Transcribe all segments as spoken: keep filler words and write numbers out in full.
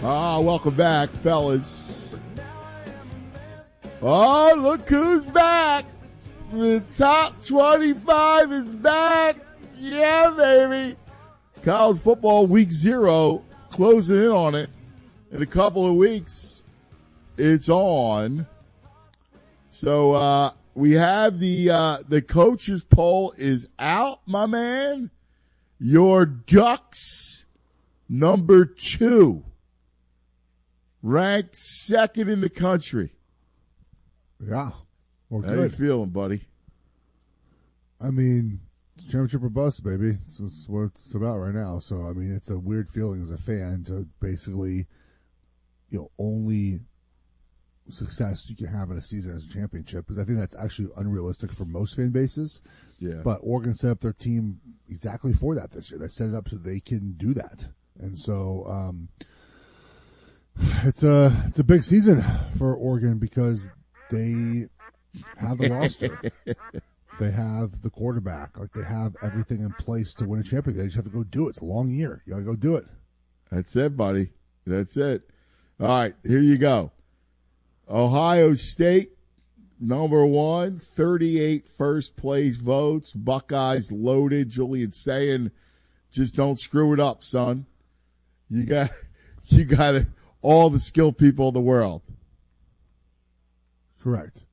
Ah, welcome back, fellas. Oh, look who's back. The top twenty-five is back. Yeah, baby. College football week zero, closing in on it. In a couple of weeks, it's on. So uh, we have the uh, the coaches poll is out, my man. Your Ducks, number two, ranked second in the country. Yeah, well, How good. you feeling, buddy? I mean, it's championship or bust, baby. It's, it's what it's about right now. So, I mean, it's a weird feeling as a fan to basically, you know, only success you can have in a season as a championship, because I think that's actually unrealistic for most fan bases. Yeah. But Oregon set up their team exactly for that this year. They set it up so they can do that, and so um, it's a it's a big season for Oregon because they have the roster. They have the quarterback. Like, they have everything in place to win a championship. They just have to go do it. It's a long year. You got to go do it. That's it, buddy. That's it. All right, here you go. Ohio State, number one, thirty-eight first place votes. Buckeyes loaded. Julian saying, just don't screw it up, son. You got, you got all the skilled people in the world. Correct.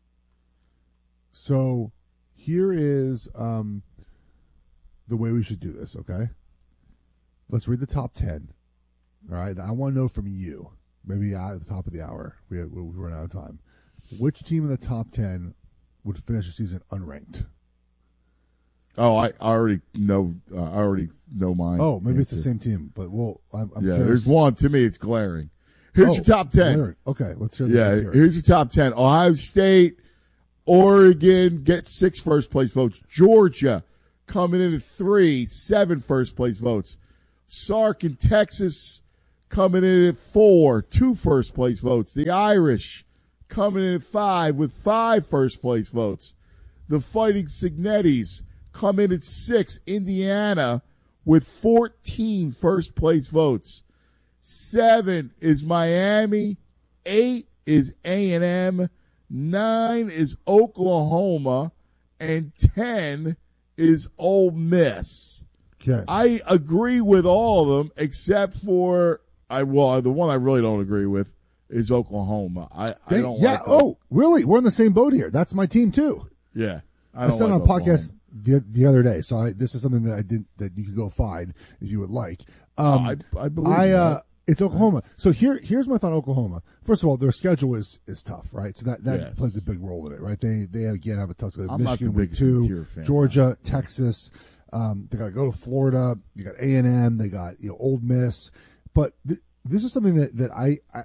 So here is um, the way we should do this, okay? Let's read the top ten. All right? I want to know from you, maybe at the top of the hour, we, we run out of time, which team in the top ten would finish the season unranked? Oh, I already know. Uh, I already know mine. Oh, maybe it's the same team, but we'll. I'm, I'm yeah, curious. there's one. To me, it's glaring. Here's oh, your top ten. Glaring. Okay, let's hear. Yeah, let's hear it. here's your top ten. Ohio State, Oregon get six first place votes. Georgia coming in at three, seven first place votes. Sark and Texas coming in at four, two first place votes. The Irish coming in at five with five first place votes. The Fighting Signettis come in at six. Indiana with fourteen first place votes. Seven is Miami. Eight is A and M. Nine is Oklahoma. And ten is Ole Miss. Okay. I agree with all of them except for I well the one I really don't agree with is Oklahoma. I, They, I don't yeah. like oh, really? We're in the same boat here. That's my team too. yeah. I, I, don't said like on a Oklahoma. podcast the, the other day, so I, this is something that I didn't that you could go find if you would like. Um, Oh, I, I believe I uh, that. it's Oklahoma. So here here's my thought on Oklahoma. First of all, their schedule is, is tough, right? So that, that Yes. plays a big role in it, right? They they again have a tough schedule. I'm not Michigan the week biggest two, Interior fan. Georgia, Texas. Um, they got to go to Florida. You got A and M. They got you know Ole Miss. But th- this is something that that I I,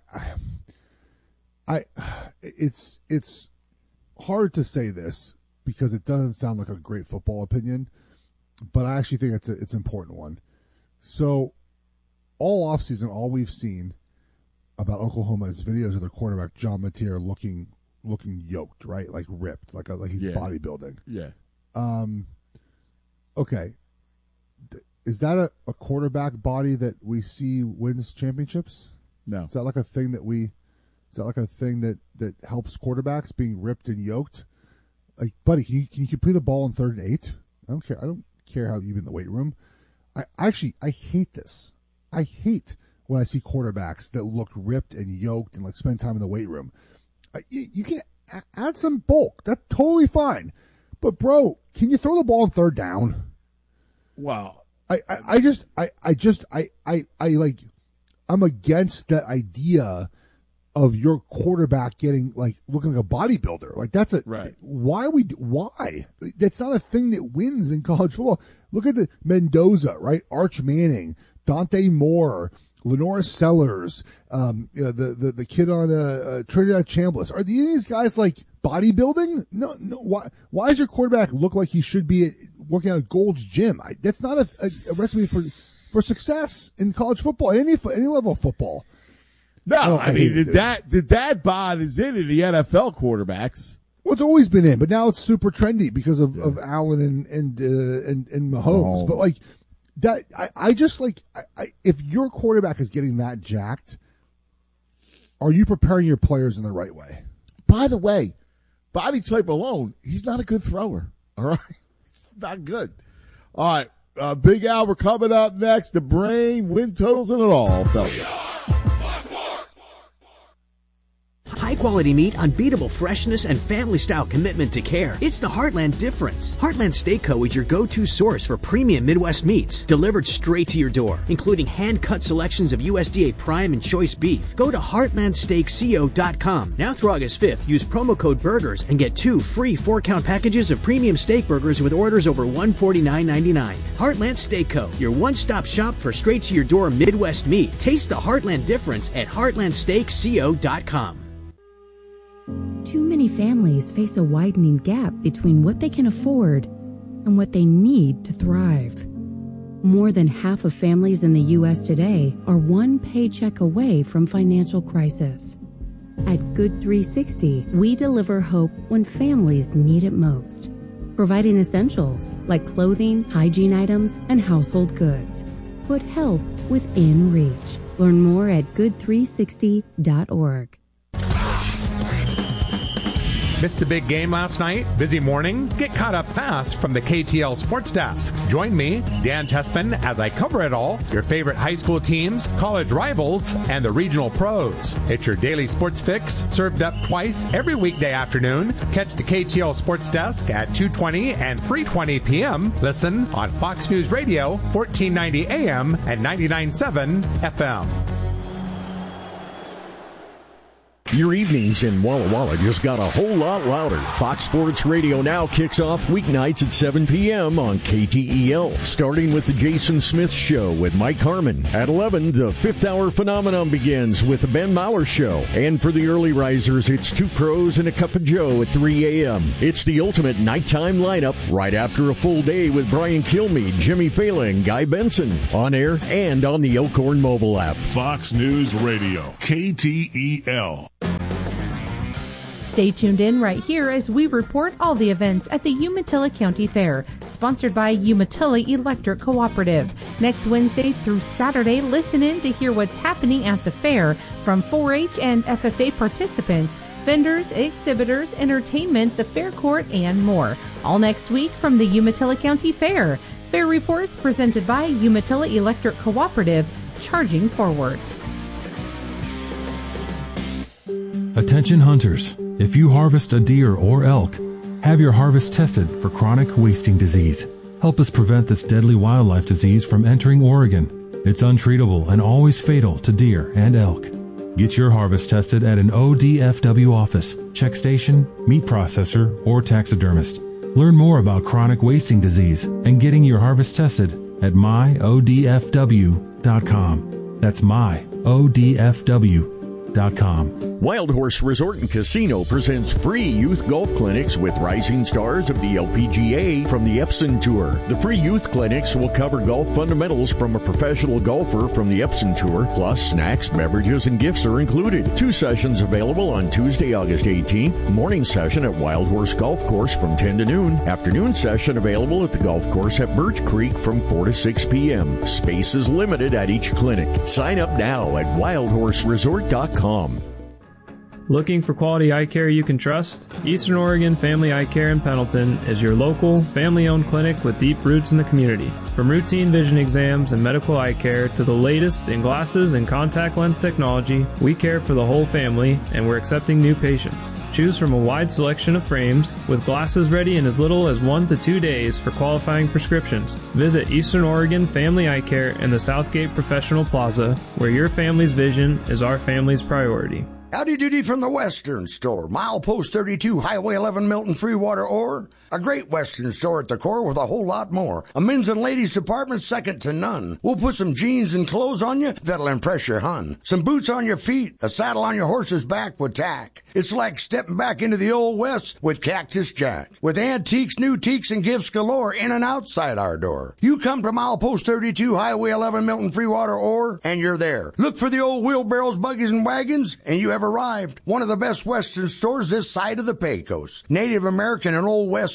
I I it's it's hard to say this, because it doesn't sound like a great football opinion, but I actually think it's a, it's an important one. So all offseason, all we've seen about Oklahoma is videos of their quarterback, John Mateer, looking looking yoked, right? Like ripped, like a, like he's Yeah. bodybuilding. Yeah. Um, okay. Is that a, a quarterback body that we see wins championships? No. Is that like a thing that we, is that like a thing that, that helps quarterbacks being ripped and yoked? Like, buddy, can you can you complete a ball in third and eight? I don't care. I don't care how you've been in the weight room. I actually I hate this. I hate when I see quarterbacks that look ripped and yoked and like spend time in the weight room. I, you, you can a- add some bulk. That's totally fine. But bro, can you throw the ball in third down? Wow. I, I, I just I, I just I, I I like I'm against that idea of your quarterback getting like looking like a bodybuilder. Like that's a Right. Why are we why? That's not a thing that wins in college football. Look at the Mendoza, right? Arch Manning, Dante Moore, Lenora Sellers, um, you know, the, the the kid on uh, uh, Trinidad Chambliss. Are any of these guys like bodybuilding? No, no. Why? Why does your quarterback look like he should be working out at Gold's Gym? I, that's not a, a, a recipe for for success in college football, any any level of football. No, I, I, I mean it, the dad the dad bod is in in the N F L quarterbacks. Well, it's always been in, but now it's super trendy because of, Yeah. of Allen and and uh, and and Mahomes. Mahomes. But like that, I, I just like I, I, if your quarterback is getting that jacked, are you preparing your players in the right way? By the way, body type alone, he's not a good thrower. All right? It's not good. All right. Uh, Big Al, we're coming up next. The brain, win totals, and it all, fellas. High quality meat, unbeatable freshness, and family style commitment to care. It's the Heartland difference. Heartland Steak Co. is your go-to source for premium Midwest meats, delivered straight to your door, including hand-cut selections of U S D A prime and choice beef. Go to heartland steak co dot com. Now through August fifth, use promo code BURGERS and get two free four-count packages of premium steak burgers with orders over one hundred forty-nine ninety-nine. Heartland Steak Co., your one-stop shop for straight-to-your-door Midwest meat. Taste the Heartland difference at heartland steak co dot com. Too many families face a widening gap between what they can afford and what they need to thrive. More than half of families in the U S today are one paycheck away from financial crisis. At Good three sixty, we deliver hope when families need it most, providing essentials like clothing, hygiene items, and household goods. Put help within reach. Learn more at good three sixty dot org. Missed the big game last night? Busy morning? Get caught up fast from the K T L Sports Desk. Join me, Dan Tessman, as I cover it all, your favorite high school teams, college rivals, and the regional pros. It's your daily sports fix, served up twice every weekday afternoon. Catch the K T L Sports Desk at two twenty and three twenty p.m. Listen on Fox News Radio, fourteen ninety A M and ninety-nine point seven F M. Your evenings in Walla Walla just got a whole lot louder. Fox Sports Radio now kicks off weeknights at seven p.m. on K T E L, starting with the Jason Smith Show with Mike Harmon. At eleven, the Fifth Hour Phenomenon begins with the Ben Maurer Show. And for the early risers, it's Two Pros and a Cup of Joe at three a.m. It's the ultimate nighttime lineup right after a full day with Brian Kilmeade, Jimmy Fallon, Guy Benson, on air and on the Elkhorn mobile app. Fox News Radio, K T E L. Stay tuned in right here as we report all the events at the Umatilla County Fair, sponsored by Umatilla Electric Cooperative. Next Wednesday through Saturday, listen in to hear what's happening at the fair from four H and F F A participants, vendors, exhibitors, entertainment, the fair court, and more. All next week from the Umatilla County Fair. Fair reports presented by Umatilla Electric Cooperative, charging forward. Attention hunters, if you harvest a deer or elk, have your harvest tested for chronic wasting disease. Help us prevent this deadly wildlife disease from entering Oregon. It's untreatable and always fatal to deer and elk. Get your harvest tested at an O D F W office, check station, meat processor, or taxidermist. Learn more about chronic wasting disease and getting your harvest tested at my O D F W dot com. That's my O D F W dot com. Wild Horse Resort and Casino presents free youth golf clinics with rising stars of the L P G A from the Epson Tour. The free youth clinics will cover golf fundamentals from a professional golfer from the Epson Tour, plus snacks, beverages, and gifts are included. Two sessions available on Tuesday, August eighteenth. Morning session at Wild Horse Golf Course from ten to noon. Afternoon session available at the golf course at Birch Creek from four to six p.m. Space is limited at each clinic. Sign up now at wild horse resort dot com. Looking for quality eye care you can trust? Eastern Oregon Family Eye Care in Pendleton is your local, family-owned clinic with deep roots in the community. From routine vision exams and medical eye care to the latest in glasses and contact lens technology, we care for the whole family, and we're accepting new patients. Choose from a wide selection of frames, with glasses ready in as little as one to two days for qualifying prescriptions. Visit Eastern Oregon Family Eye Care in the Southgate Professional Plaza, where your family's vision is our family's priority. Howdy doody from the Western Store. Milepost thirty-two, Highway eleven, Milton, Freewater, or a great Western store at the core with a whole lot more. A men's and ladies department second to none. We'll put some jeans and clothes on you that'll impress your hun. Some boots on your feet, a saddle on your horse's back with tack. It's like stepping back into the old West with Cactus Jack. With antiques, new teaks, and gifts galore in and outside our door. You come to Milepost thirty-two, Highway eleven, Milton, Freewater, or, and you're there. Look for the old wheelbarrows, buggies, and wagons, and you have arrived. One of the best Western stores this side of the Pecos. Native American and Old West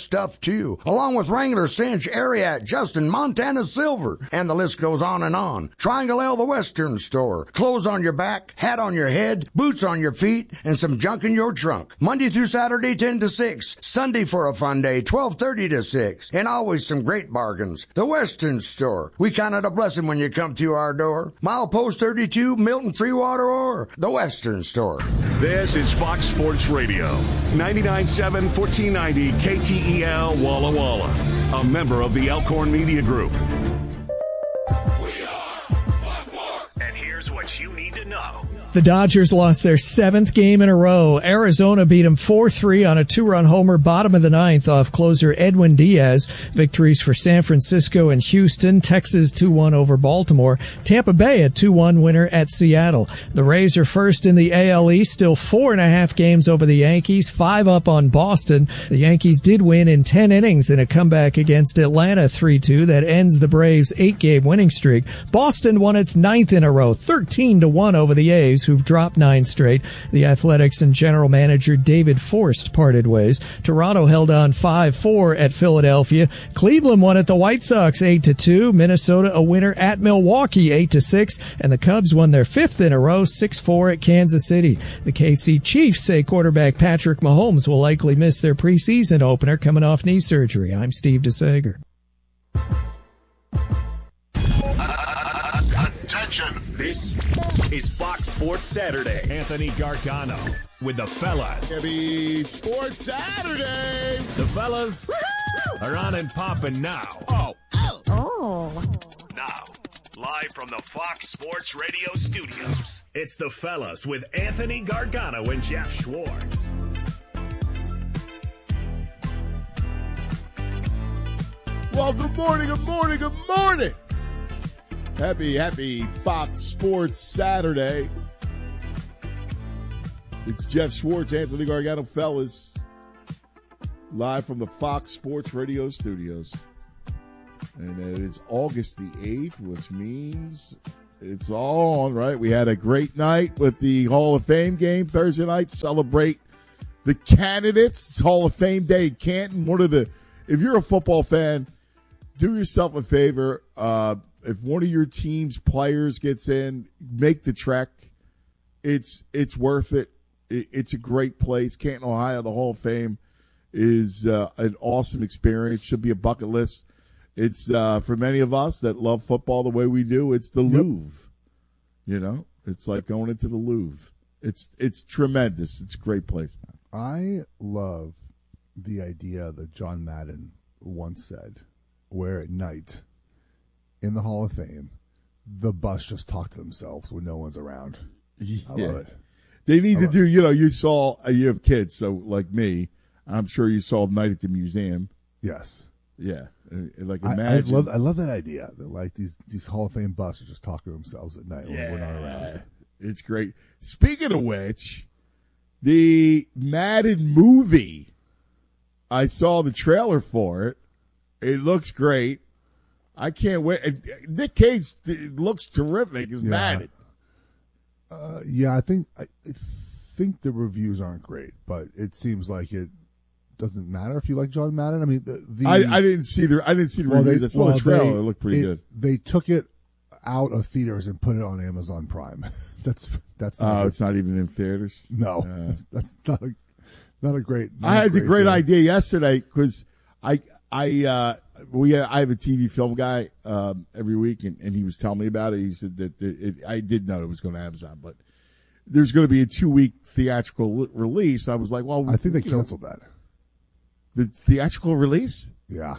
stuff too, along with Wrangler Cinch, Ariat, Justin, Montana Silver, and the list goes on and on. Triangle L, the Western Store. Clothes on your back, hat on your head, boots on your feet, and some junk in your trunk. Monday through Saturday, ten to six. Sunday for a fun day, twelve thirty to six. And always some great bargains. The Western Store. We count it a blessing when you come through our door. Milepost thirty-two, Milton Freewater, or the Western Store. This is Fox Sports Radio, ninety-nine point seven, fourteen ninety K T E L Walla Walla, a member of the Elkhorn Media Group. We are Fox Sports. And here's what you need to know. The Dodgers lost their seventh game in a row. Arizona beat them four three on a two-run homer, bottom of the ninth, off closer Edwin Diaz. Victories for San Francisco and Houston. Texas two one over Baltimore. Tampa Bay a two one winner at Seattle. The Rays are first in the A L East, still four and a half games over the Yankees, five up on Boston. The Yankees did win in ten innings in a comeback against Atlanta three two that ends the Braves' eight-game winning streak. Boston won its ninth in a row, thirteen to one over the A's, who've dropped nine straight. The Athletics and general manager David Forst parted ways. Toronto held on five four at Philadelphia. Cleveland won at the White Sox eight to two. Minnesota a winner at Milwaukee eight to six. And the Cubs won their fifth in a row, six four at Kansas City. The K C Chiefs say quarterback Patrick Mahomes will likely miss their preseason opener coming off knee surgery. I'm Steve DeSager. Attention. This is Fox Sports Saturday. Anthony Gargano with the fellas. Happy Sports Saturday. The fellas Woo-hoo! Are on and popping now. Oh. Oh. Oh. Now, live from the Fox Sports Radio studios, it's the fellas with Anthony Gargano and Jeff Schwartz. Well, good morning, good morning, good morning. Happy, happy Fox Sports Saturday. It's Jeff Schwartz, Anthony Gargano, fellas, live from the Fox Sports Radio studios. And it is August the eighth, which means it's all on, right? We had a great night with the Hall of Fame game Thursday night. Celebrate the candidates. It's Hall of Fame Day in Canton. One of the, if you're a football fan, do yourself a favor. Uh, If one of your team's players gets in, make the trek. It's it's worth it. It's a great place. Canton, Ohio, the Hall of Fame is uh, an awesome experience. Should be a bucket list. It's uh, for many of us that love football the way we do. It's the Louvre. You know, it's like going into the Louvre. It's it's tremendous. It's a great place, man. I love the idea that John Madden once said, where at night in the Hall of Fame, the bus just talk to themselves when no one's around. Yeah. I love it. They need I to love do, it. you know, you saw, uh, you have kids, so like me, I'm sure you saw Night at the Museum. Yes. Yeah. Uh, Like I, imagine. I just love I love that idea that like these these Hall of Fame buses just talk to themselves at night Yeah. when we're not around. It's great. Speaking of which, the Madden movie, I saw the trailer for it. It looks great. I can't wait. And Nick Cage looks terrific as Yeah. Madden. Uh, yeah, I think I think the reviews aren't great, but it seems like it doesn't matter if you like John Madden. I mean, the, the I, I didn't see the I didn't see the well, reviews. they, I saw well, the trailer. They, it looked pretty it, good. They took it out of theaters and put it on Amazon Prime. that's that's. Not Oh, a, it's not even in theaters. no, Uh, that's, that's not a not a great. Not I a had the great deal. idea yesterday because I I uh, we I have a T V film guy um, every week, and, and he was telling me about it. He said that it, it, I did know it was going to Amazon, but there's going to be a two week theatrical li- release. I was like, well, I think they you know, canceled that. the theatrical release. Yeah,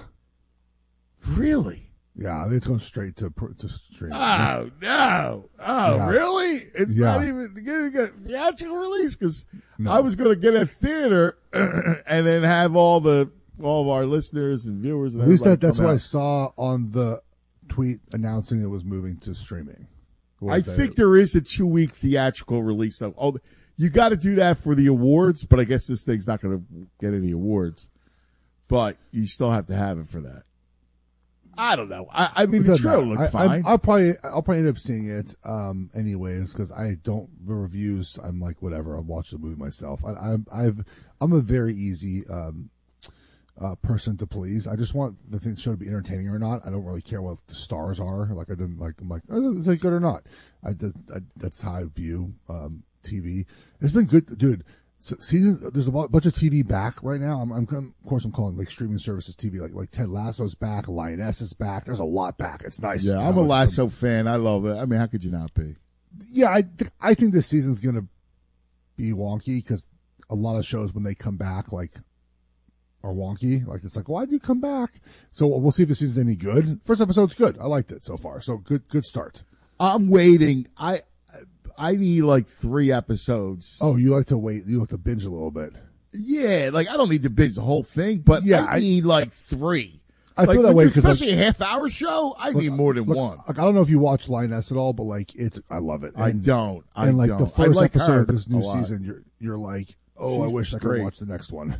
Really? yeah, it's going straight to pr- to stream. Oh no! Oh Yeah. really? It's Yeah. not even going to get theatrical release because No. I was going to get a theater and then have all the all of our listeners and viewers. And At least everybody that, that's come what I out. saw on the tweet announcing it was moving to streaming. I Was that think it- there is a two week theatrical release. Though. Oh, you got to do that for the awards, but I guess this thing's not going to get any awards. But you still have to have it for that. I don't know. I, I mean, It the doesn't trailer matter. looked I, fine. I, I'll probably I'll probably end up seeing it um, anyways because I don't the reviews. I'm like whatever. I'll watch the movie myself. I, I, I've I'm a very easy um, uh, person to please. I just want the thing show to be entertaining or not. I don't really care what the stars are. Like I didn't like. I'm like, oh, is it good or not? I, I that's how I view um, T V. It's been good, dude. So seasons, there's a bunch of T V back right now. I'm, I'm of course I'm calling like streaming services T V. Like like Ted Lasso's back, Lioness is back. There's a lot back. It's nice. Yeah, I'm a Lasso fan. I love it. I mean, how could you not be? Yeah, I th- I think this season's gonna be wonky because a lot of shows when they come back like are wonky. Like it's like, why'd you come back? So we'll see if this season's any good. First episode's good. I liked it so far. So good good start. I'm waiting. I I need like three episodes. Oh, you like to wait? You like to binge a little bit? Yeah, like I don't need to binge the whole thing, but yeah, I need I, like three. I like, feel that way because especially like, a half hour show. I look, need more than look, one. Like, I don't know if you watch Lioness at all, but like it's, I love it. And, I don't. I and like don't. the first like episode of this new season, you're you're like, oh, She's I wish I could great. watch the next one.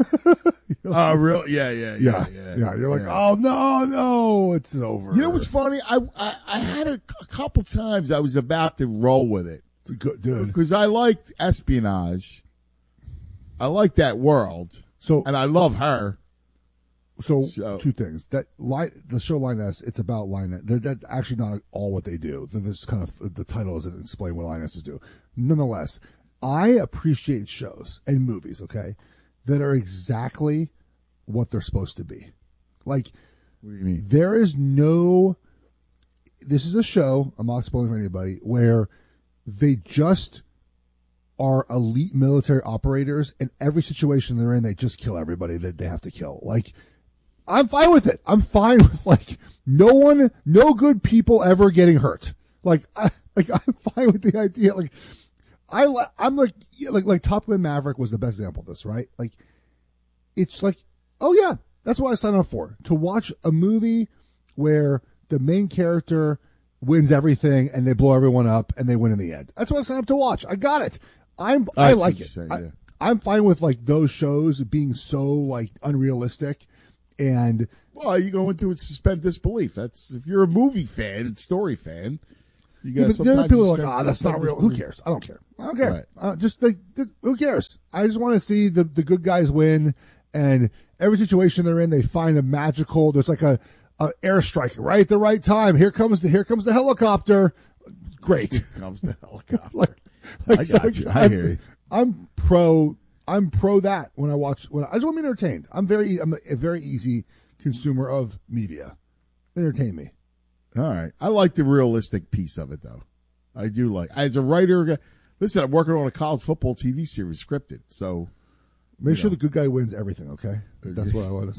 Oh, uh, really? Yeah, yeah, yeah, yeah, yeah. yeah. You're like, yeah. oh no, no, it's over. You know what's funny? I I, I had a, a couple times I was about to roll with it. It's a good, dude, because I liked espionage. I like that world. So and I love her. So, so. two things that line the show Lioness. It's about Lioness. They're that's actually not all what they do. This kind of the title doesn't explain what Lionesses do. Nonetheless, I appreciate shows and movies. Okay, that are exactly what they're supposed to be. Like, what do you mean? There is no. This is a show. I'm not spoiling for anybody. Where they just are elite military operators, and every situation they're in, they just kill everybody that they have to kill. Like, I'm fine with it. I'm fine with like no one, no good people ever getting hurt. Like, I, like I'm fine with the idea. Like, I, I'm like, like, like Top Gun Maverick was the best example of this, right? Like, it's like, oh yeah, that's what I signed up for, to watch a movie where the main character wins everything and they blow everyone up and they win in the end. That's what I signed up to watch. I got it. I'm, I, I like it. Say, yeah. I, I'm fine with like those shows being so like unrealistic. And well, you go into it suspend disbelief. That's if you're a movie fan and story fan. You got yeah, the other people are like, "Ah, oh, that's not real." Who cares? I don't care. I don't care. Right. Uh, just like, who cares? I just want to see the the good guys win, and every situation they're in, they find a magical. There's like a, a airstrike right at the right time. Here comes the here comes the helicopter. Great. Here comes the helicopter. like, like, I got so you. I hear you. I'm pro. I'm pro that when I watch. When I, I just want to be entertained. I'm very. I'm a, a very easy consumer of media. Entertain me. All right. I like the realistic piece of it, though. I do like. As a writer, listen, I'm working on a college football T V series scripted, so make sure know. the good guy wins everything. Okay, that's what I want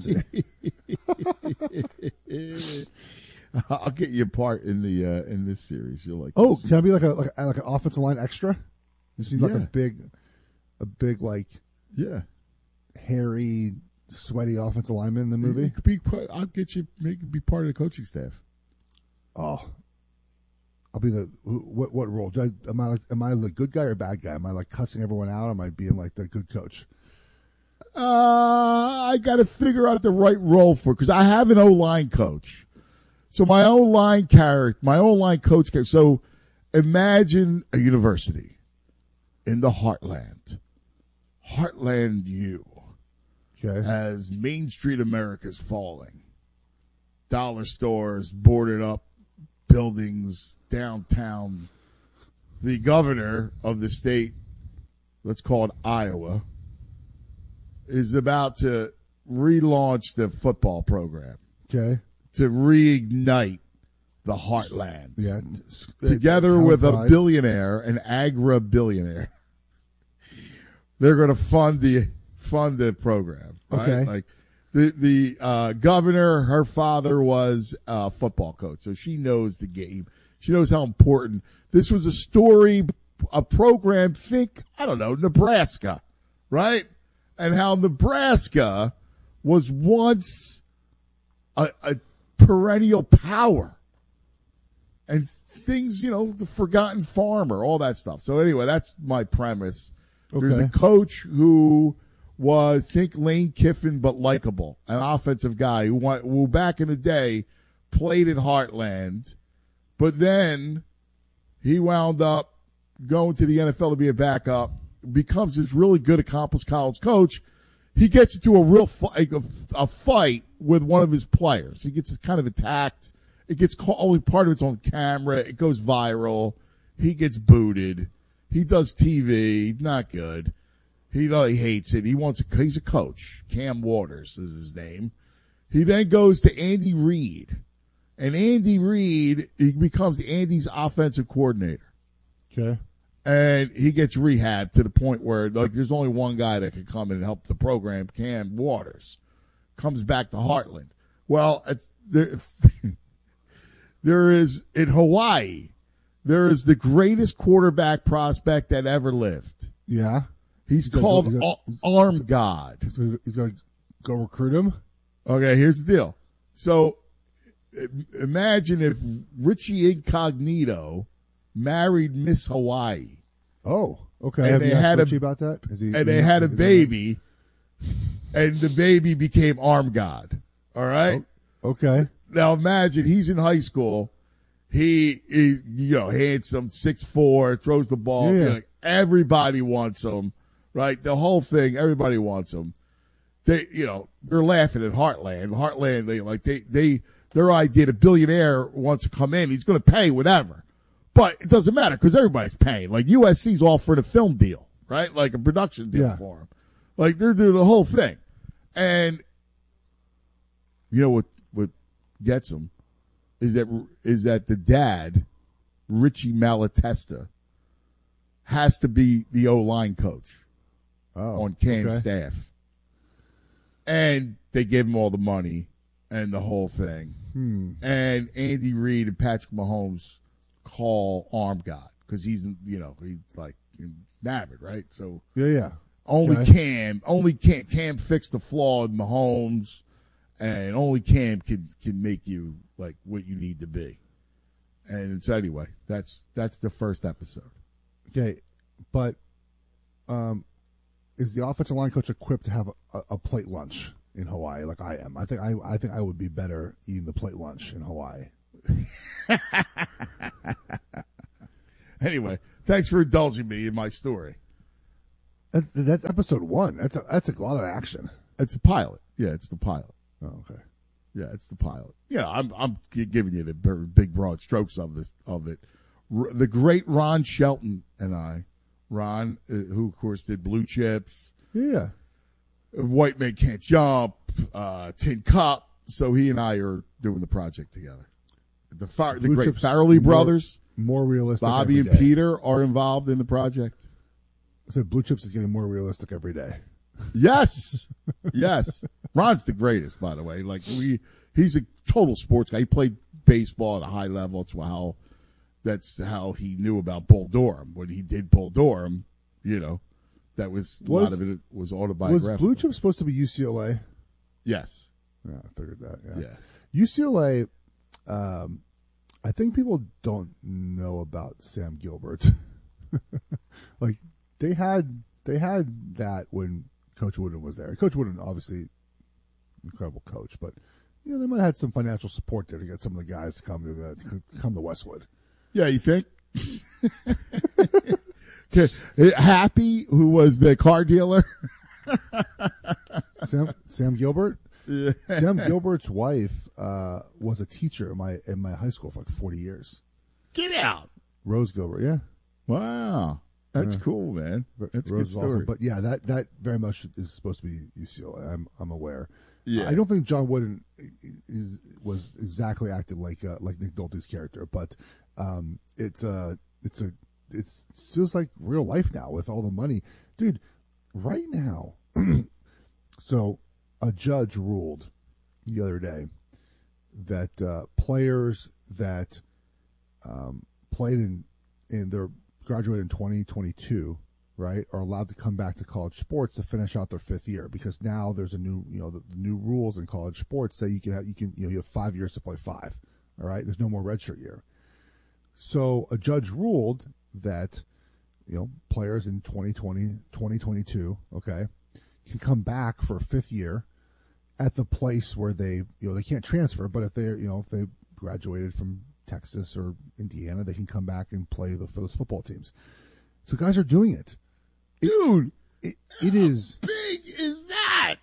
to see. I'll get you a part in the uh, in this series. You'll like. Oh, this. Can I be like a like, a, like an offensive line extra? You seem yeah. like a big. A big, like, yeah, hairy, sweaty offensive lineman in the movie. Be, I'll get you make be part of the coaching staff. Oh, I'll be the what? What role? Do I, am I like? Am I the good guy or bad guy? Am I like cussing everyone out? Or am I being like the good coach? Uh, I got to figure out the right role for because I have an O line coach. So my O line character, my O line coach. So imagine a university in the heartland. Heartland U. Okay. As Main Street America's falling. Dollar stores, boarded up buildings downtown. The governor of the state, let's call it Iowa, is about to relaunch the football program. Okay. To reignite the heartland. Yeah. Together with a billionaire, an agri-billionaire. They're going to fund the fund the program. Right? Okay. Like the the uh, governor, her father was a football coach, so she knows the game. She knows how important this was. A story, a program. Think I don't know Nebraska, right? And how Nebraska was once a, a perennial power, and things, you know, the forgotten farmer, all that stuff. So anyway, that's my premise. Okay. There's a coach who was, think Lane Kiffin, but likable, an offensive guy who, went, who back in the day played at Heartland, but then he wound up going to the N F L to be a backup, becomes this really good, accomplished college coach. he gets into a real fight, a, a fight with one of his players. He gets kind of attacked. It gets caught, only part of it's on camera. It goes viral. He gets booted. He does T V. Not good. He, he hates it. He wants a, he's a coach. Cam Waters is his name. He then goes to Andy Reid. And Andy Reid, he becomes Andy's offensive coordinator. Okay. And he gets rehabbed to the point where, like, there's only one guy that can come in and help the program, Cam Waters. Comes back to Heartland. Well, it's, there, there is, in Hawaii, there is the greatest quarterback prospect that ever lived. Yeah. He's, he's called gonna, go, he's gonna, Arm God. He's going to go recruit him? Okay, here's the deal. So, imagine if Richie Incognito married Miss Hawaii. Oh, okay. And Have they you had asked a, Richie about that? Is he, and is they he, had a he baby, and the baby became Arm God. All right? Oh, okay. Now imagine he's in high school. He is, you know, handsome, six foot four, throws the ball. Yeah. You know, everybody wants him, right? The whole thing, everybody wants him. They, you know, they're laughing at Heartland. Heartland, they like they they their idea, the billionaire wants to come in. He's going to pay whatever, but it doesn't matter because everybody's paying. Like U S C's offering a film deal, right? Like a production deal Yeah. for him. Like they're doing the whole thing, and you know what? What gets him is that is that the dad, Richie Malatesta, has to be the O-line coach oh, on Cam's okay. staff. And they give him all the money and the whole thing. Hmm. And Andy Reid and Patrick Mahomes call Arm God because he's, you know, he's like enamored, right? So Yeah, yeah. only Okay. Cam, only Cam, Cam fixed the flaw in Mahomes, and only Cam can can make you like what you need to be. And it's anyway, that's that's the first episode. Okay, but um, is the offensive line coach equipped to have a, a plate lunch in Hawaii like I am? I think I I think I would be better eating the plate lunch in Hawaii. Anyway, thanks for indulging me in my story. That's, that's episode one. That's a, that's a lot of action. It's a pilot. Yeah, it's the pilot. Oh, okay. Yeah, it's the pilot. Yeah, I'm I'm giving you the big broad strokes of this of it. R- the great Ron Shelton and I, Ron, uh, who of course did Blue Chips, Yeah. White Men Can't Jump, uh, Tin Cup. So he and I are doing the project together. The Far- the Blue great Chips Farrelly more- brothers, More realistic. Bobby every and day. Peter are involved in the project. So Blue Chips is getting more realistic every day. Yes, yes. Ron's the greatest, by the way. Like we, he's a total sports guy. He played baseball at a high level. That's how, that's how he knew about Bull Durham. When he did Bull Durham, you know, that was a Was- lot of it was Was autobiographical. Blue Chips supposed to be U C L A? Yes. Yeah, I figured that. Yeah. Yeah. U C L A. Um, I think people don't know about Sam Gilbert. Like they had they had that when Coach Wooden was there. Coach Wooden, obviously, incredible coach, but you know they might have had some financial support there to get some of the guys to come to the, to come to Westwood. Yeah, you think? Okay. Happy, who was the car dealer? Sam Sam Gilbert. Yeah. Sam Gilbert's wife uh, was a teacher in my in my high school for like forty years. Get out. Rose Gilbert, yeah. Wow. That's Yeah. cool, man. That's a good Rose is story. awesome. But yeah, that, that very much is supposed to be U C L A. I'm I'm aware. Yeah. I don't think John Wooden is was exactly acted like uh, like Nick Nolte's character, but um, it's a it's a it's feels like real life now with all the money, dude. Right now, so a judge ruled the other day that uh, players that um, played in in their graduated in twenty twenty-two, right, are allowed to come back to college sports to finish out their fifth year because now there's a new, you know, the, the new rules in college sports say you can have, you can, you know, you have five years to play five. All right. There's no more redshirt year. So a judge ruled that, you know, players in twenty twenty, twenty twenty-two, okay, can come back for a fifth year at the place where they, you know, they can't transfer, but if they're, you know, if they graduated from Texas or Indiana, they can come back and play the, for those football teams. So guys are doing it. Dude, It, it is big is that?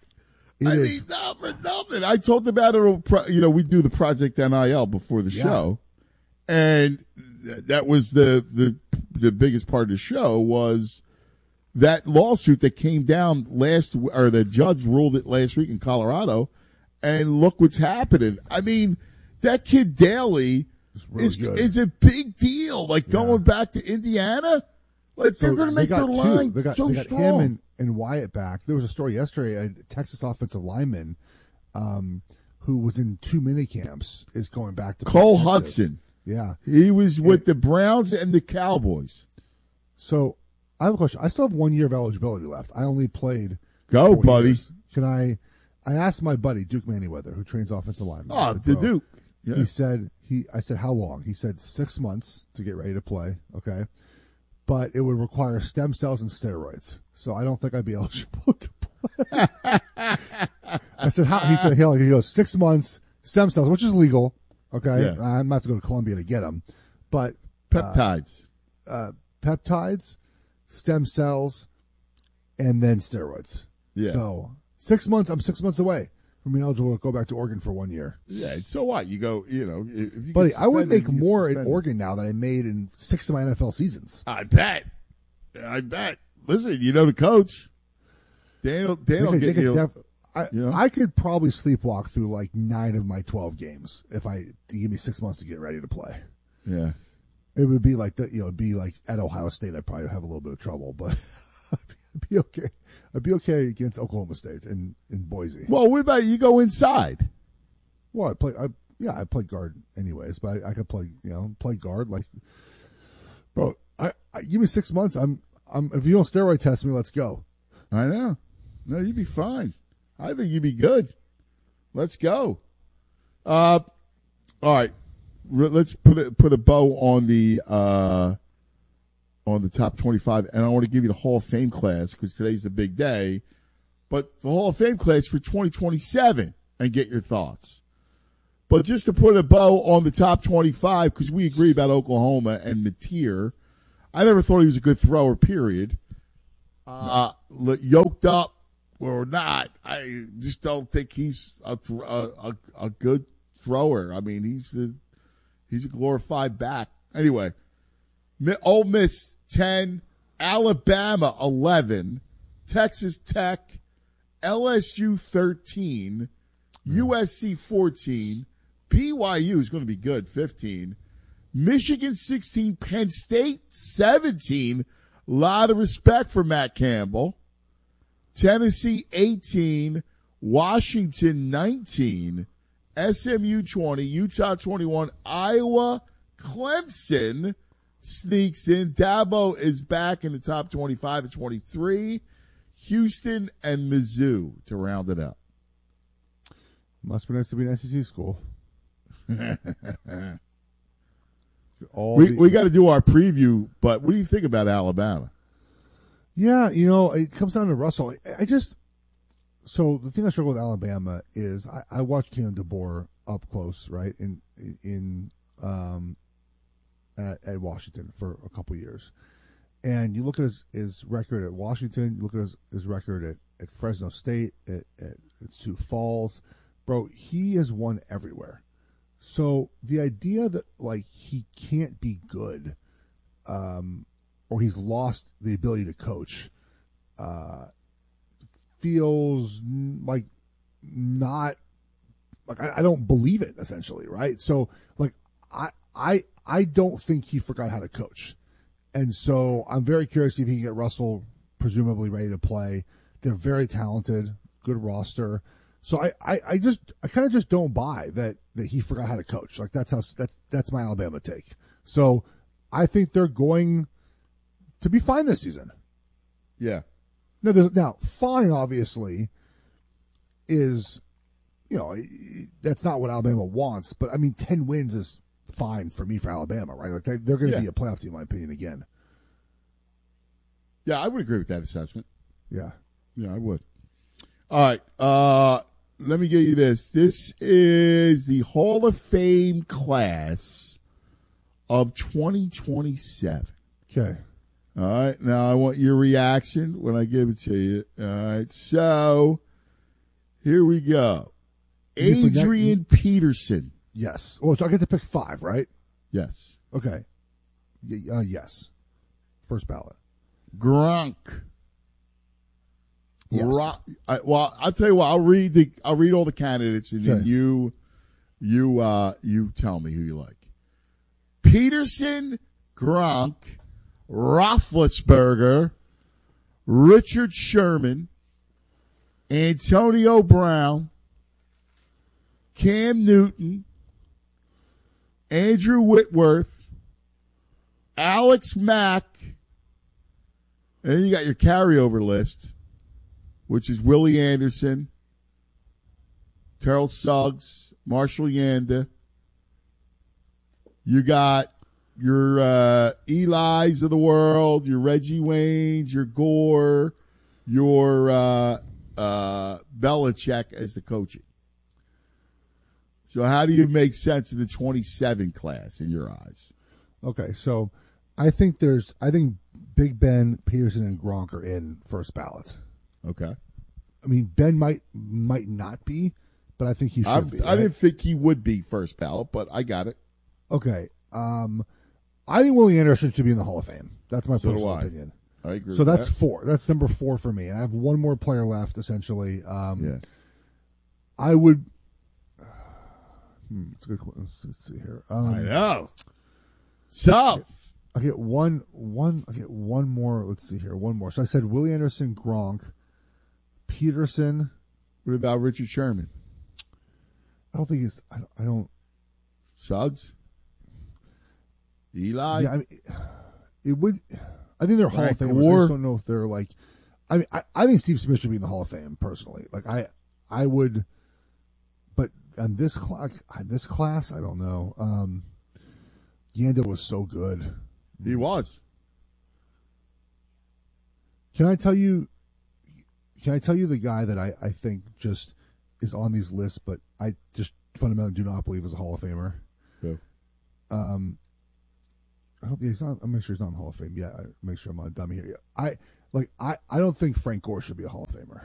It I is. mean, not for nothing. I talked about it. You know, we do the Project N I L before the Yeah. show, and that was the the the biggest part of the show was that lawsuit that came down last, or the judge ruled it last week in Colorado, and look what's happening. I mean, that kid Daly really is good. is a big deal. Like Yeah. going back to Indiana, like they're So going to they make their got line two. They got, so they got strong. him and, and Wyatt back. There was a story yesterday. A Texas offensive lineman um, who was in two mini camps is going back to Cole Texas. Hudson. Yeah, He was with the Browns and the Cowboys. So I have a question. I still have one year of eligibility left. I only played. Go, four buddy. years. Can I? I asked my buddy Duke Manyweather, who trains offensive linemen. Oh, at the Pro. Duke. Yeah. He said he. I said how long? He said six months to get ready to play. Okay, but it would require stem cells and steroids. So I don't think I'd be eligible to play. I said how? He said he goes six months stem cells, which is legal. Okay, Yeah. I'm gonna have to go to Columbia to get them, but Peptides. Uh, uh, peptides, stem cells, and then steroids. Yeah. So six months. I'm six months away from being eligible to go back to Oregon for one year. Yeah, so what? You go, you know, if you get Buddy, I would suspended, make you get more in suspended. Oregon now than I made in six of my N F L seasons. I bet. I bet. Listen, you know the coach. Daniel, Daniel, They could- get they could you. def- I, you know? I could probably sleepwalk through like nine of my twelve games if I to give me six months to get ready to play. Yeah. It would be like that, you know, it'd be like at Ohio State. I'd probably have a little bit of trouble, but I'd be okay. I'd be okay against Oklahoma State and in Boise. Well, what about you go inside? Well, I play. I, yeah, I play guard anyways, but I, I could play. You know, play guard. Like, bro, I, I give me six months. I'm. I'm. If you don't steroid test me, let's go. I know. No, you'd be fine. I think you'd be good. Let's go. Uh, all right. Re- Let's put a, put a bow on the uh, on the top twenty-five, and I want to give you the Hall of Fame class because today's the big day. But the Hall of Fame class for twenty twenty-seven, and get your thoughts. But just to put a bow on the top twenty-five, because we agree about Oklahoma and Mateer, I never thought he was a good thrower. Period. Uh, l- yoked up or not, I just don't think he's a th- a, a, a good thrower. I mean, he's a he's a glorified back. Anyway, Mi- Ole Miss ten, Alabama eleven, Texas Tech, L S U thirteen, U S C fourteen, B Y U is going to be good fifteen, Michigan sixteen, Penn State seventeen. A lot of respect for Matt Campbell. Tennessee eighteen, Washington nineteen, S M U twenty, Utah twenty-one, Iowa, Clemson sneaks in. Dabo is back in the top twenty-five at twenty-three. Houston and Mizzou to round it up. Must be nice to be an S E C school. All we the- we got to do our preview, but what do you think about Alabama? Yeah, you know, it comes down to Russell. I, I just so the thing I struggle with Alabama is I, I watched Kalen DeBoer up close, right, in in um at, at Washington for a couple years, and you look at his, his record at Washington, you look at his, his record at, at Fresno State, at, at, at Sioux Falls, bro, he has won everywhere. So the idea that like he can't be good, um, or he's lost the ability to coach, uh, feels like not like I, I don't believe it. Essentially, right? So like I I I don't think he forgot how to coach, and so I'm very curious if he can get Russell presumably ready to play. They're very talented, good roster. So I, I, I just I kind of just don't buy that, that he forgot how to coach. Like that's how that's that's my Alabama take. So I think they're going to be fine this season. Yeah. Now there's now fine obviously is you know that's not what Alabama wants, but I mean ten wins is fine for me for Alabama, right? Like they, they're going to Yeah. be a playoff team in my opinion again. Yeah, I would agree with that assessment. Yeah. Yeah, I would. All right. Uh, let me get you this. This is the Hall of Fame class of twenty twenty-seven. Okay. All right. Now I want your reaction when I give it to you. All right. So Here we go. You forget- Adrian Peterson. Yes. Oh, so I get to pick five, right? Yes. Okay. Y- uh, yes. First ballot. Gronk. Yes. Ro- I, well, I'll tell you what. I'll read the. I'll read all the candidates, and then Okay. you, you, uh, you tell me who you like. Peterson, Gronk, Roethlisberger, Richard Sherman, Antonio Brown, Cam Newton, Andrew Whitworth, Alex Mack, and then you got your carryover list, which is Willie Anderson, Terrell Suggs, Marshall Yanda. You got your uh, Eli's of the world, your Reggie Waynes, your Gore, your uh, uh, Belichick as the coaching. So how do you make sense of the twenty-seven class in your eyes? Okay, so I think there's, I think Big Ben, Peterson, and Gronk are in first ballot. Okay. I mean, Ben might might not be, but I think he should I'm, be. I right? didn't think he would be first ballot, but I got it. Okay. Um, I think Willie Anderson should be in the Hall of Fame. That's my So do personal I. opinion. I agree So with that's that. four. That's number four for me. And I have one more player left, essentially. Um, Yeah. I would. Hmm, it's a good question. Let's, let's see here. Um, I know. Tough. I get one. One. I get one more. Let's see here. One more. So I said Willie Anderson, Gronk, Peterson. What about Richard Sherman? I don't think it's. I don't. I don't Suggs? Eli? yeah, I mean, it would. I think they're Hall of Frank Famers. I Gore? just don't know if they're like. I mean, I, I think Steve Smith should be in the Hall of Fame personally. Like I, I would. But on this class, this class, I don't know. Um, Yanda was so good. He was. Can I tell you? Can I tell you the guy that I, I think just is on these lists, but I just fundamentally do not believe is a Hall of Famer. Who? Um, I don't. He's not. I'll make sure he's not in the Hall of Fame. Yeah, I make sure I'm not a dummy here. I like. I, I don't think Frank Gore should be a Hall of Famer.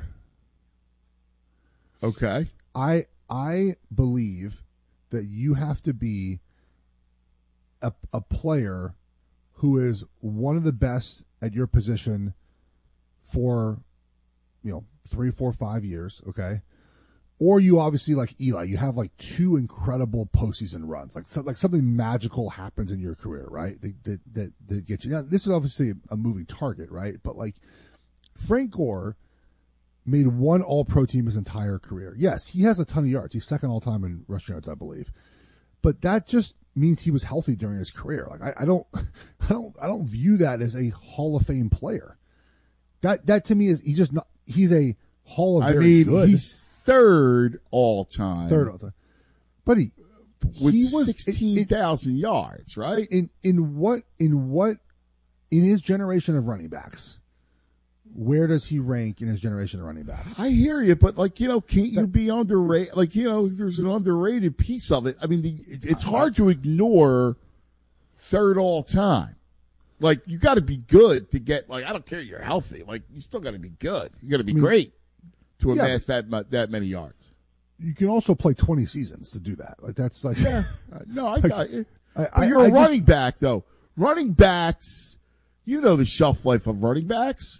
Okay. I I believe that you have to be a a player who is one of the best at your position for, you know, three, four, five years, okay? Or you obviously, like Eli, you have like two incredible postseason runs. Like so, like something magical happens in your career, right? That that that, that gets you. Now, this is obviously a moving target, right? But like Frank Gore made one All-Pro team his entire career. Yes, he has a ton of yards. He's second all-time in rushing yards, I believe. But that just means he was healthy during his career. Like I, I don't, I don't, I don't view that as a Hall of Fame player. That that to me is he's just not. He's a Hall of I very mean, good. he's third all time. Third all time. But he with he was sixteen thousand yards, right? In in what in what in his generation of running backs, where does he rank in his generation of running backs? I hear you, but like you know, can't you be underrated? Like you know, there's an underrated piece of it. I mean, the, it's hard to ignore third all time. Like you got to be good to get. Like I don't care you're healthy. Like you still got to be good. You got to be I mean, great to yeah, amass that mu- that many yards. You can also play twenty seasons to do that. Like that's like yeah. Uh, no, I like, got it. I, But I, you're I a just- running back though. Running backs, you know the shelf life of running backs.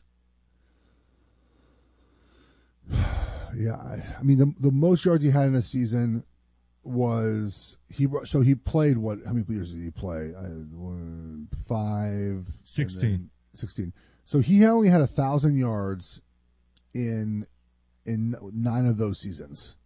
Yeah, I, I mean the the most yards he had in a season was he so he played what? How many years did he play? I, one, five, Sixteen. and then Sixteen. So he only had a thousand yards in in nine of those seasons.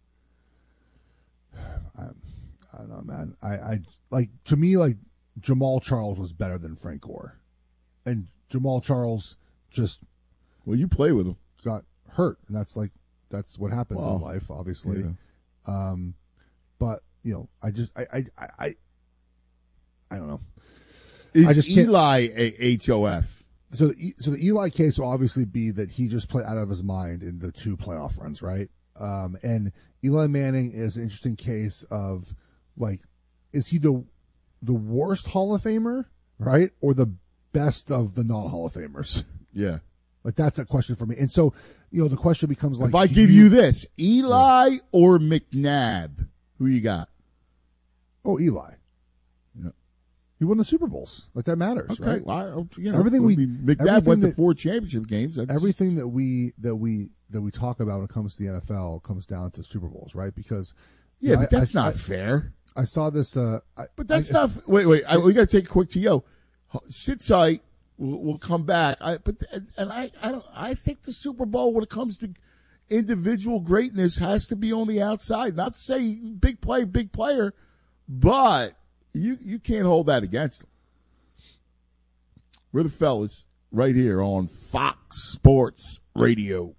I, I don't know, man. I, I like to me like Jamal Charles was better than Frank Gore, and Jamal Charles just well, you play with him, got hurt, and that's like that's what happens Wow. in life, obviously. Yeah. Um, but you know, I just I I I I, I don't know. Is I just can't- Eli a H O F? So the, so the Eli case will obviously be that he just played out of his mind in the two playoff runs, right? Um, and Eli Manning is an interesting case of like, is he the the worst Hall of Famer, right, or the best of the non Hall of Famers? Yeah. Like that's a question for me. And so, you know, the question becomes like, if I give you, you this, Eli yeah. or McNabb, who you got? Oh, Eli. Yeah. He won the Super Bowls. Like that matters, okay. right? Well, you know, everything we McNabb everything went that, to four championship games. That's, everything that we that we that we talk about when it comes to the N F L comes down to Super Bowls, right? Because yeah, know, but that's I, not I, fair. I saw this. Uh, I, but that's I, not. Wait, wait. I, we got to take a quick T O. Sit tight. We'll, we'll come back. I, but and I, I don't. I think the Super Bowl, when it comes to individual greatness, has to be on the outside. Not to say big play, big player, but you you can't hold that against them. We're the fellas right here on Fox Sports Radio.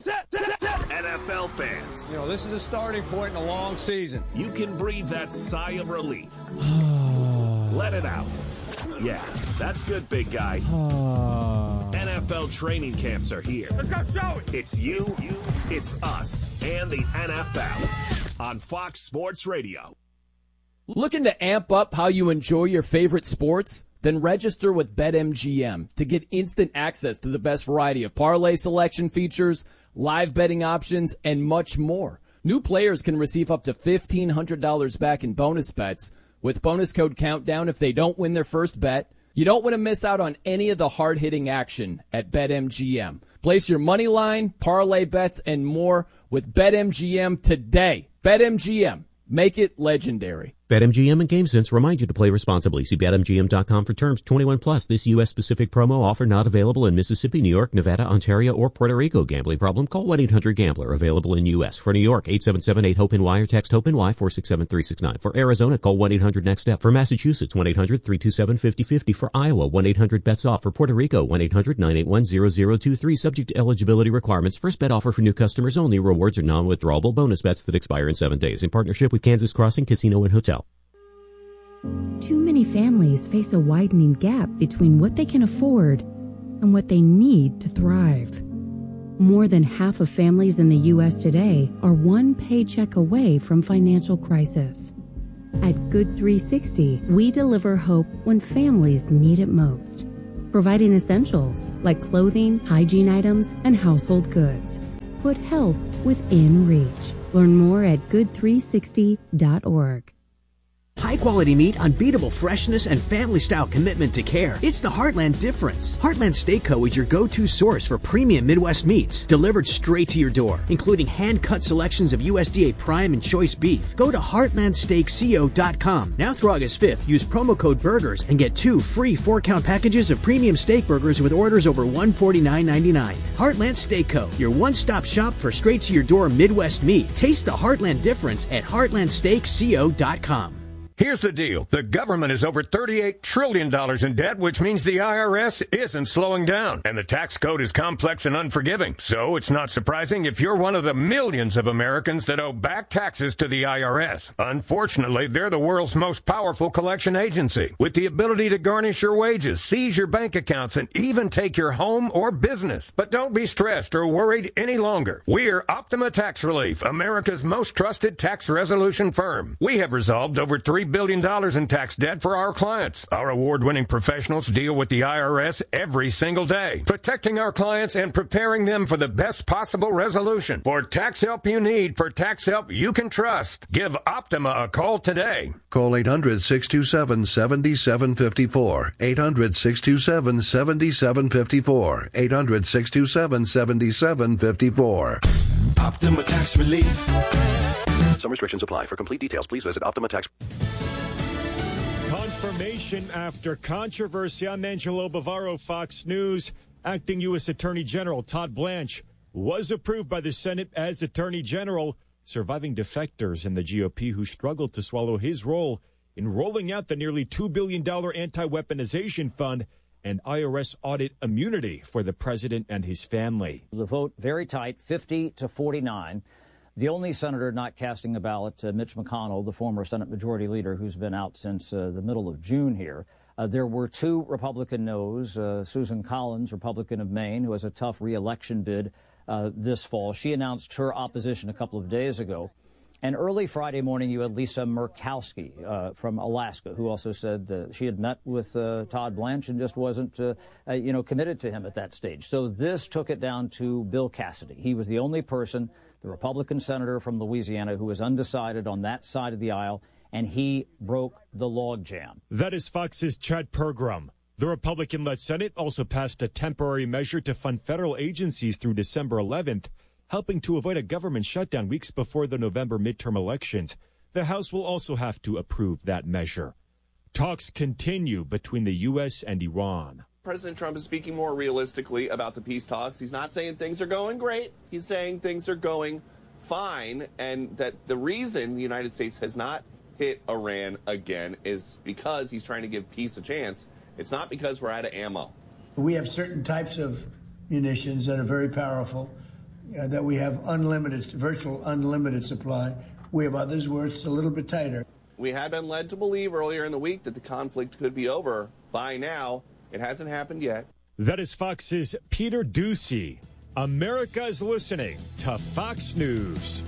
N F L fans, you know, this is a starting point in a long season. You can breathe that sigh of relief. Let it out. Yeah, that's good, big guy. N F L training camps are here. Let's go show it. It's you, it's you, it's us, and the N F L on Fox Sports Radio. Looking to amp up how you enjoy your favorite sports? Then register with BetMGM to get instant access to the best variety of parlay selection features, live betting options, and much more. New players can receive up to fifteen hundred dollars back in bonus bets with bonus code Countdown if they don't win their first bet. You don't want to miss out on any of the hard-hitting action at BetMGM. Place your money line, parlay bets, and more with BetMGM today. BetMGM. Make it legendary. BetMGM and GameSense remind you to play responsibly. See Bet M G M dot com for terms. twenty-one plus. This U S-specific promo offer not available in Mississippi, New York, Nevada, Ontario, or Puerto Rico. Gambling problem? Call one eight hundred gambler. Available in U S. For New York, eight seven seven eight hope N Y or text HOPE-NY four six seven three six nine. For Arizona, call one eight hundred next step. For Massachusetts, one eight hundred three two seven five zero five zero. For Iowa, one eight hundred bets off. For Puerto Rico, one eight hundred nine eight one zero zero two three. Subject to eligibility requirements. First bet offer for new customers only. Rewards are non-withdrawable bonus bets that expire in seven days. In partnership with Kansas Crossing Casino and Hotel. Too many families face a widening gap between what they can afford and what they need to thrive. More than half of families in the U S today are one paycheck away from financial crisis. At Good three sixty, we deliver hope when families need it most, providing essentials like clothing, hygiene items, and household goods. Put help within reach. Learn more at good three sixty dot org. High quality meat, unbeatable freshness, and family style commitment to care. It's the Heartland difference. Heartland Steak Co. is your go-to source for premium Midwest meats, delivered straight to your door, including hand-cut selections of U S D A prime and choice beef. Go to heartland steak co dot com. Now through August fifth, use promo code BURGERS and get two free four-count packages of premium steak burgers with orders over one hundred forty-nine ninety-nine. Heartland Steak Co., your one-stop shop for straight-to-your-door Midwest meat. Taste the Heartland difference at heartland steak co dot com. Here's the deal. The government is over thirty-eight trillion dollars in debt, which means the I R S isn't slowing down. And the tax code is complex and unforgiving. So it's not surprising if you're one of the millions of Americans that owe back taxes to the I R S. Unfortunately, they're the world's most powerful collection agency, with the ability to garnish your wages, seize your bank accounts, and even take your home or business. But don't be stressed or worried any longer. We're Optima Tax Relief, America's most trusted tax resolution firm. We have resolved over three billion dollars in tax debt for our clients. Our award-winning professionals deal with the I R S every single day, protecting our clients and preparing them for the best possible resolution. For tax help you need, for tax help you can trust, give Optima a call today. Call eight hundred, six two seven, seven seven five four. eight hundred, six two seven, seven seven five four. eight hundred, six two seven, seven seven five four. Optima Tax Relief. Some restrictions apply. For complete details, please visit Optima Tax. Confirmation after controversy. I'm Angelo Bavaro, Fox News. Acting U S Attorney General Todd Blanche was approved by the Senate as Attorney General, surviving defectors in the G O P who struggled to swallow his role in rolling out the nearly two billion dollars anti-weaponization fund and I R S audit immunity for the president and his family. The vote very tight, fifty to forty-nine. The only senator not casting a ballot, uh, Mitch McConnell, the former Senate Majority Leader who's been out since uh, the middle of June here. Uh, there were two Republican noes. Uh, Susan Collins, Republican of Maine, who has a tough re-election bid uh, this fall. She announced her opposition a couple of days ago. And early Friday morning, you had Lisa Murkowski uh, from Alaska, who also said uh, she had met with uh, Todd Blanche and just wasn't, uh, uh, you know, committed to him at that stage. So this took it down to Bill Cassidy. He was the only person, the Republican senator from Louisiana, who was undecided on that side of the aisle, and he broke the logjam. That is Fox's Chad Pergram. The Republican-led Senate also passed a temporary measure to fund federal agencies through December eleventh, helping to avoid a government shutdown weeks before the November midterm elections. The House will also have to approve that measure. Talks continue between the U S and Iran. President Trump is speaking more realistically about the peace talks. He's not saying things are going great. He's saying things are going fine, and that the reason the United States has not hit Iran again is because he's trying to give peace a chance. It's not because we're out of ammo. We have certain types of munitions that are very powerful, uh, that we have unlimited, virtual unlimited supply. We have others where it's a little bit tighter. We had been led to believe earlier in the week that the conflict could be over by now. It hasn't happened yet. That is Fox's Peter Doocy. America's listening to Fox News.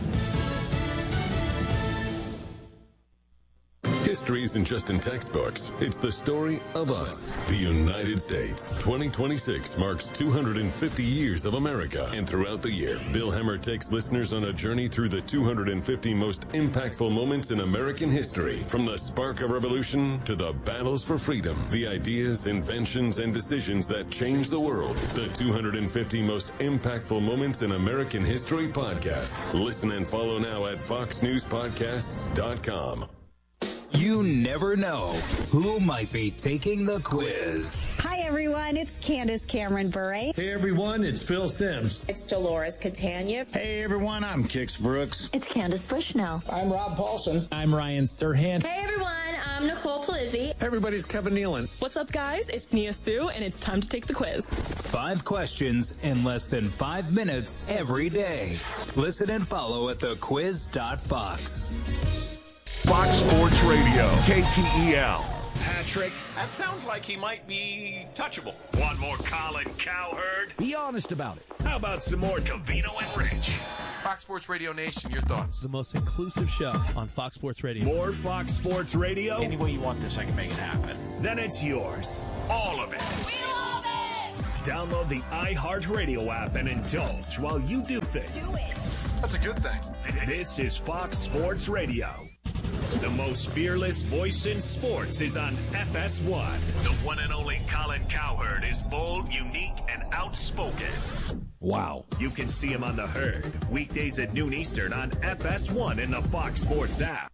History isn't just in textbooks. It's the story of us, the United States. twenty twenty-six marks two hundred fifty years of America. And throughout the year, Bill Hemmer takes listeners on a journey through the two hundred fifty most impactful moments in American history. From the spark of revolution to the battles for freedom, the ideas, inventions, and decisions that changed the world. The two hundred fifty most impactful moments in American history podcast. Listen and follow now at fox news podcasts dot com. You never know who might be taking the quiz. Hi, everyone. It's Candace Cameron Bure. Hey, everyone. It's Phil Sims. It's Dolores Catania. Hey, everyone. I'm Kix Brooks. It's Candace Bushnell. I'm Rob Paulson. I'm Ryan Serhant. Hey, everyone. I'm Nicole Palizzi. Hey, everybody's Kevin Nealon. What's up, guys? It's Nia Sue, and it's time to take the quiz. Five questions in less than five minutes every day. Listen and follow at the quiz dot fox. Fox Sports Radio, K T E L. Patrick, that sounds like he might be touchable. Want more Colin Cowherd? Be honest about it. How about some more Covino and Rich? Fox Sports Radio Nation, your thoughts? The most inclusive show on Fox Sports Radio. More Fox Sports Radio? Any way you want this, I can make it happen. Then it's yours. All of it. We love it! Download the iHeartRadio app and indulge while you do things. Do it. That's a good thing. This is Fox Sports Radio. The most fearless voice in sports is on F S one. The one and only Colin Cowherd is bold, unique, and outspoken. Wow. You can see him on The Herd, weekdays at noon Eastern on F S one in the Fox Sports app.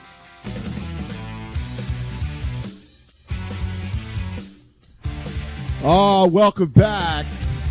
Oh, welcome back,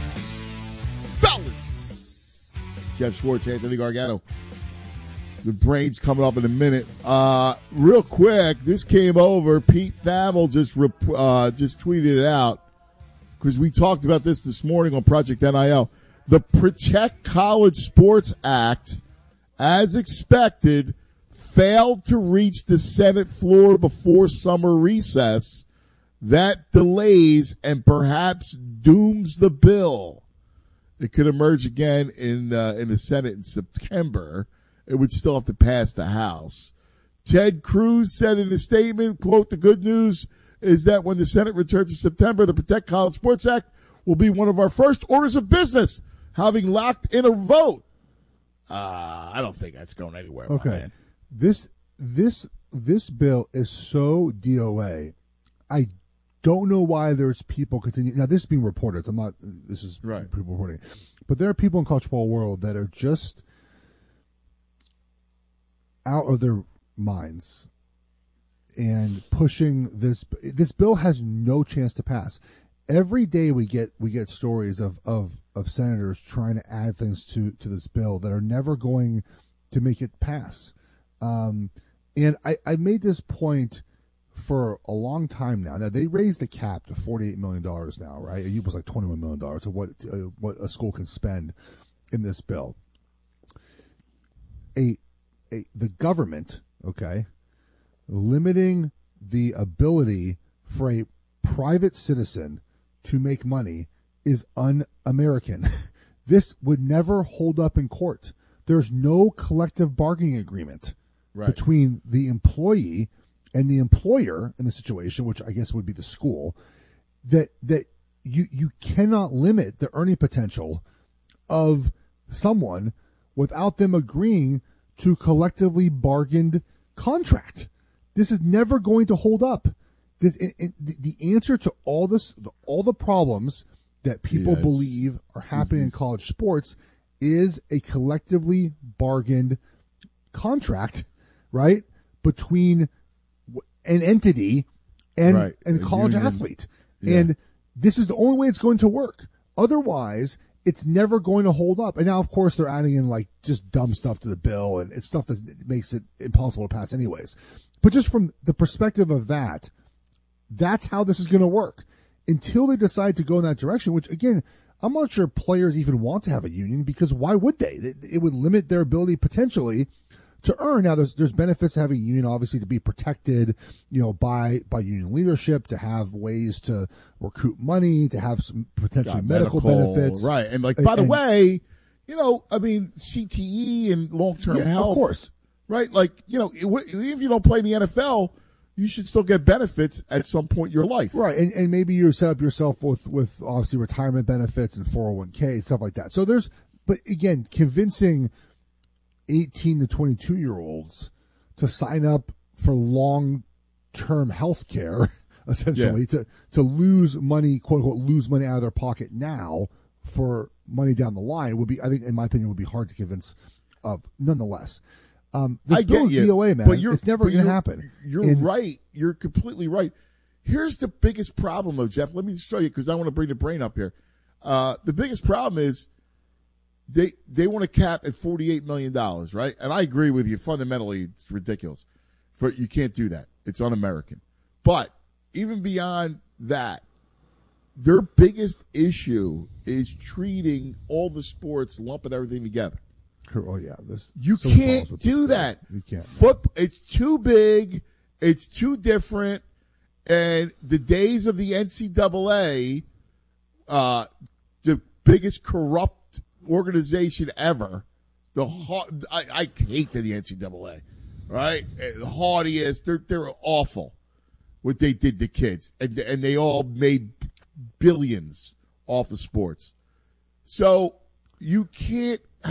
fellas. Jeff Schwartz, Anthony Gargano. The brain's coming up in a minute. Uh, real quick, this came over. Pete Thamel just rep- uh, just tweeted it out because we talked about this this morning on Project N I L. The Protect College Sports Act, as expected, failed to reach the Senate floor before summer recess. That delays and perhaps dooms the bill. It could emerge again in uh, in the Senate in September. It would still have to pass the House. Ted Cruz said in a statement, quote, "The good news is that when the Senate returns in September, the Protect College Sports Act will be one of our first orders of business, having locked in a vote." Uh, I don't think that's going anywhere. Okay. This, this, this bill is so D O A. I don't know why there's people continue. Now, this is being reported. So I'm not, this is right. people reporting. But there are people in college football world that are just out of their minds and pushing this. This bill has no chance to pass. Every day we get we get stories of, of, of senators trying to add things to, to this bill that are never going to make it pass. Um, and I, I made this point for a long time now. Now, they raised the cap to forty-eight million dollars now, right? It was like twenty-one million dollars of what, uh, what a school can spend in this bill. A A, the government, okay, limiting the ability for a private citizen to make money is un-American. This would never hold up in court. there's no collective bargaining agreement Right. between the employee and the employer in the situation, which I guess would be the school, that that you you cannot limit the earning potential of someone without them agreeing to collectively bargained contract. This is never going to hold up. This it, it, the answer to all this, all the problems that people Yes. believe are happening in college sports is a collectively bargained contract, right, between an entity and Right. and A college union. athlete. Yeah. And this is the only way it's going to work. Otherwise, it's never going to hold up. And now, of course, they're adding in like just dumb stuff to the bill, and it's stuff that makes it impossible to pass anyways. But just from the perspective of that, that's how this is going to work until they decide to go in that direction, which again, I'm not sure players even want to have a union, because why would they? It, it would limit their ability potentially to earn. Now, there's there's benefits to having a union, obviously, to be protected, you know, by by union leadership, to have ways to recoup money, to have some potentially Got medical, benefits, right? And like, by the And- way, you know, I mean, C T E and long term Yeah, of health, course. right? Like, you know, it- even if you don't play in the N F L, you should still get benefits at some point in your life, right? And and maybe you set up yourself with with obviously retirement benefits and four oh one k, stuff like that. So there's, but again, convincing eighteen to twenty-two year olds to sign up for long term health care, essentially, to, to lose money, quote unquote, lose money out of their pocket now for money down the line would be, I think, in my opinion, would be hard to convince of. Nonetheless, um, this I bill get is you, D O A, man. but you're, It's never but going to you're- happen. You're And- right. You're completely right. Here's the biggest problem, though, Jeff. Let me just show you, because I want to bring the brain up here. Uh, the biggest problem is they they want to cap at forty-eight million dollars, right? And I agree with you. Fundamentally, it's ridiculous. For you can't do that. It's un-American. But even beyond that, their biggest issue is treating all the sports, lumping everything together. Oh yeah, there's You so many can't problems with this do bill. that. You can't. Foot, it's too big. It's too different. And the days of the N C double A, uh, the biggest corrupt organization ever, the ha- I, I hate the N C double A, right? The haughtiest. They're they're awful. What they did to kids, and and they all made billions off of sports. So you can't